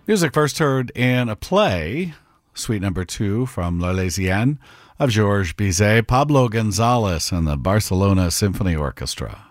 Music first heard in a play, Suite Number 2 from L'Arlésienne of Georges Bizet, Pablo Gonzalez and the Barcelona Symphony Orchestra.